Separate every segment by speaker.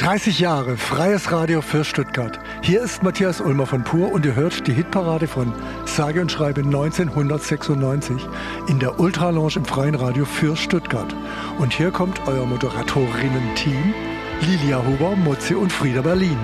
Speaker 1: 30 Jahre freies Radio für Stuttgart. Hier ist Matthias Ulmer von Pur und ihr hört die Hitparade von sage und schreibe 1996 in der Ultra-Lounge im freien Radio für Stuttgart. Und hier kommt euer Moderatorinnen-Team Lilia Huber, Mutzi und Frieda Berlin.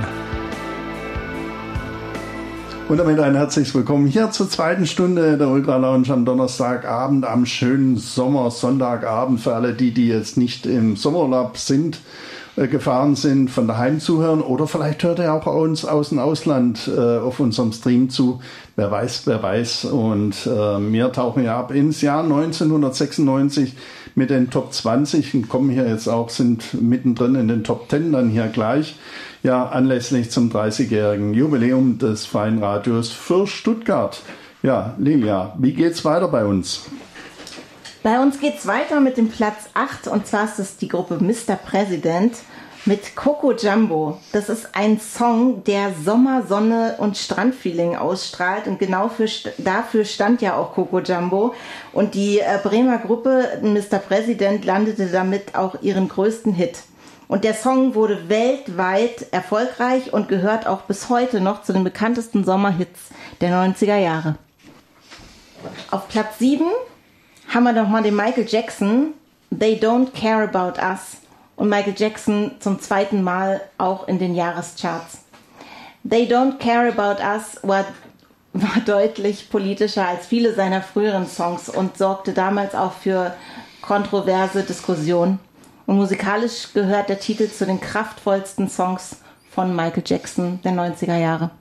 Speaker 2: Und damit ein herzliches Willkommen hier zur zweiten Stunde der Ultra Lounge am Donnerstagabend, am schönen Sonntagabend für alle die jetzt nicht im Sommerurlaub sind, gefahren sind, von daheim zuhören oder vielleicht hört ihr auch uns aus dem Ausland auf unserem Stream zu. Wer weiß. Und wir tauchen ja ab ins Jahr 1996 mit den Top 20 und kommen hier jetzt auch, sind mittendrin in den Top 10 dann hier gleich. Ja, anlässlich zum 30-jährigen Jubiläum des freien Radios für Stuttgart. Ja, Lilia, wie geht's weiter bei uns?
Speaker 3: Bei uns geht's weiter mit dem Platz 8 und zwar ist es die Gruppe Mr. President mit Coco Jumbo. Das ist ein Song, der Sommer, Sonne und Strandfeeling ausstrahlt und genau dafür stand ja auch Coco Jumbo. Und die Bremer Gruppe Mr. President landete damit auch ihren größten Hit. Und der Song wurde weltweit erfolgreich und gehört auch bis heute noch zu den bekanntesten Sommerhits der 90er Jahre. Auf Platz 7 haben wir nochmal den Michael Jackson, They Don't Care About Us. Und Michael Jackson zum zweiten Mal auch in den Jahrescharts. They Don't Care About Us war deutlich politischer als viele seiner früheren Songs und sorgte damals auch für kontroverse Diskussionen. Und musikalisch gehört der Titel zu den kraftvollsten Songs von Michael Jackson der 90er Jahre.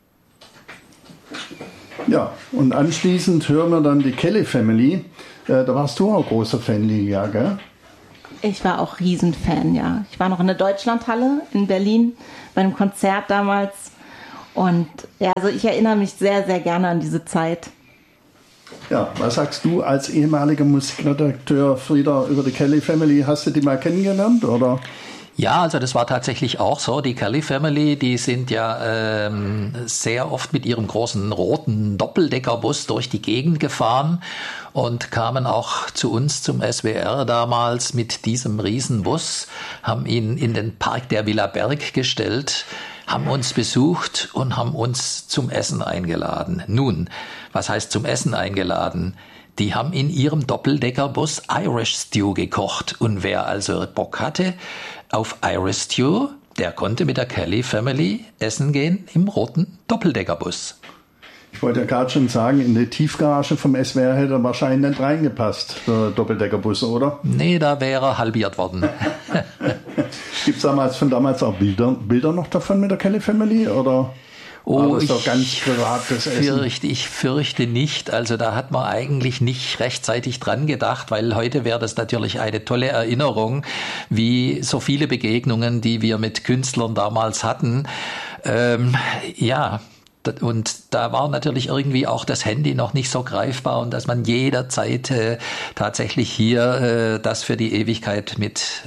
Speaker 2: Ja, und anschließend hören wir dann die Kelly Family. Da warst du auch großer Fan, Lilia, gell?
Speaker 3: Ich war auch Riesenfan, ja. Ich war noch in der Deutschlandhalle in Berlin bei einem Konzert damals. Und ja, also ich erinnere mich sehr, sehr gerne an diese Zeit.
Speaker 2: Ja, was sagst du als ehemaliger Musikredakteur, Frieda, über die Kelly Family? Hast du die mal kennengelernt, oder?
Speaker 4: Ja, also das war tatsächlich auch so. Die Kelly Family, die sind ja sehr oft mit ihrem großen roten Doppeldeckerbus durch die Gegend gefahren und kamen auch zu uns zum SWR damals mit diesem Riesenbus, haben ihn in den Park der Villa Berg gestellt, haben uns besucht und haben uns zum Essen eingeladen. Nun, was heißt zum Essen eingeladen? Die haben in ihrem Doppeldeckerbus Irish Stew gekocht. Und wer also Bock hatte auf Irish Stew, der konnte mit der Kelly Family essen gehen im roten Doppeldeckerbus.
Speaker 2: Ich wollte ja gerade schon sagen, in die Tiefgarage vom SWR hätte er wahrscheinlich nicht reingepasst, der Doppeldeckerbus, oder?
Speaker 4: Nee, da wäre er halbiert worden.
Speaker 2: Gibt es von damals auch Bilder noch davon mit der Kelly Family, oder?
Speaker 4: Oh,
Speaker 2: das doch ganz privates Essen?
Speaker 4: Ich fürchte nicht. Also da hat man eigentlich nicht rechtzeitig dran gedacht, weil heute wäre das natürlich eine tolle Erinnerung, wie so viele Begegnungen, die wir mit Künstlern damals hatten. Ja, und da war natürlich irgendwie auch das Handy noch nicht so greifbar und dass man jederzeit tatsächlich hier das für die Ewigkeit mit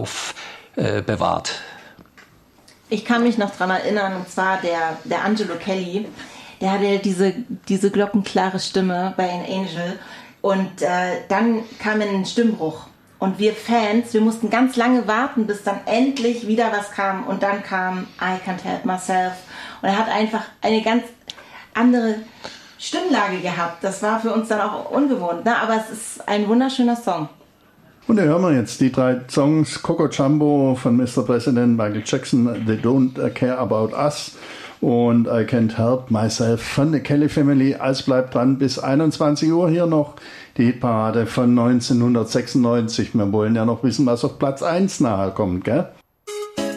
Speaker 4: aufbewahrt.
Speaker 3: Ich kann mich noch dran erinnern, und zwar der Angelo Kelly, der hatte diese glockenklare Stimme bei An Angel und dann kam ein Stimmbruch und wir Fans, wir mussten ganz lange warten, bis dann endlich wieder was kam und dann kam I Can't Help Myself und er hat einfach eine ganz andere Stimmlage gehabt. Das war für uns dann auch ungewohnt, ne? Aber es ist ein wunderschöner Song.
Speaker 2: Und da hören wir jetzt die 3 Songs Coco Jumbo von Mr. President, Michael Jackson, They Don't Care About Us und I Can't Help Myself von der Kelly Family. Also bleibt dran, bis 21 Uhr hier noch die Hitparade von 1996. Wir wollen ja noch wissen, was auf Platz 1 nahe kommt, gell?